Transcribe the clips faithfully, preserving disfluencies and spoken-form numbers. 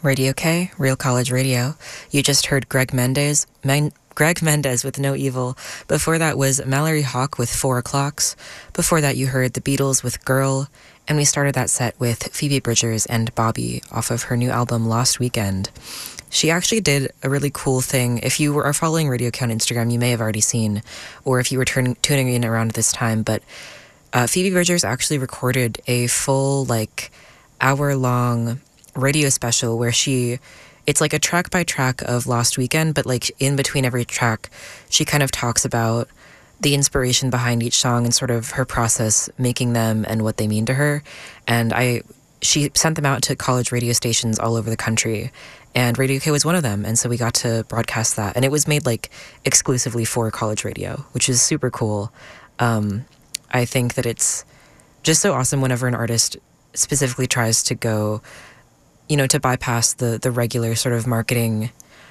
Radio K, Real College Radio. You just heard Greg Mendez, Men- Greg Mendez with No Evil. Before that was Mallory Hawk with Four O'Clocks. Before that you heard The Beatles with Girl. And we started that set with Phoebe Bridgers and Bobby off of her new album Lost Weekend. She actually did a really cool thing. If you are following Radio K on Instagram, you may have already seen, or if you were turning, tuning in around this time, but uh, Phoebe Bridgers actually recorded a full, like, hour-long radio special where she, it's like a track by track of Lost Weekend, but like in between every track, she kind of talks about the inspiration behind each song and sort of her process making them and what they mean to her. And I, she sent them out to college radio stations all over the country, and Radio K was one of them. And so we got to broadcast that, and it was made like exclusively for college radio, which is super cool. Um, I think that it's just so awesome whenever an artist specifically tries to go, you know, to bypass the, the regular sort of marketing,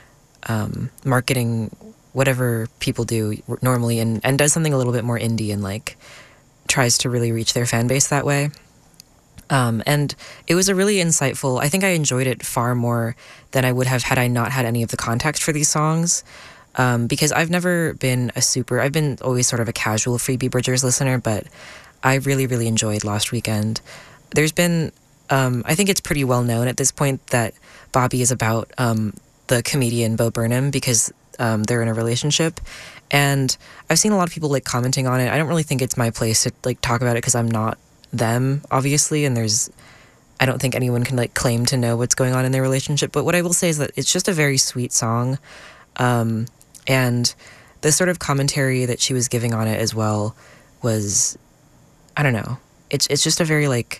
um, marketing, whatever people do normally, and, and does something a little bit more indie and like tries to really reach their fan base that way. Um, and it was a really insightful, I think I enjoyed it far more than I would have had I not had any of the context for these songs. Um, because I've never been a super, I've been always sort of a casual Phoebe Bridgers listener, but I really, really enjoyed Lost Weekend. There's been, Um, I think it's pretty well known at this point that Bobby is about um, the comedian Bo Burnham, because um, they're in a relationship, and I've seen a lot of people like commenting on it. I don't really think it's my place to like talk about it because I'm not them, obviously, and there's, I don't think anyone can like claim to know what's going on in their relationship. But what I will say is that it's just a very sweet song, um, and the sort of commentary that she was giving on it as well was, I don't know, it's it's just a very like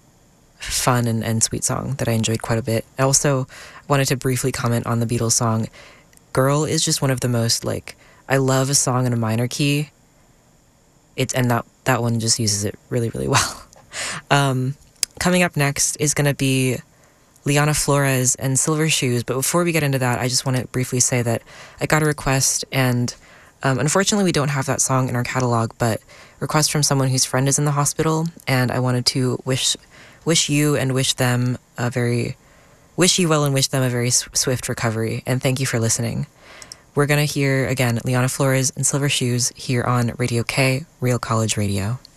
fun and, and sweet song that I enjoyed quite a bit. I also wanted to briefly comment on the Beatles song. Girl is just one of the most, like, I love a song in a minor key. It's and that, that one just uses it really, really well. Um, coming up next is going to be Liana Flores and Silver Shoes, but before we get into that, I just want to briefly say that I got a request, and um, unfortunately we don't have that song in our catalog, but request from someone whose friend is in the hospital, and I wanted to wish wish you and wish them a very, wish you well and wish them a very swift recovery. And thank you for listening. We're going to hear, again, Liana Flores and Silver Shoes here on Radio K, Real College Radio.